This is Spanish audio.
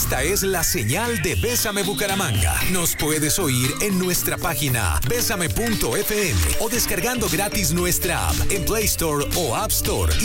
Esta es la señal de Bésame Bucaramanga. Nos puedes oír en nuestra página besame.fm o descargando gratis nuestra app en Play Store o App Store.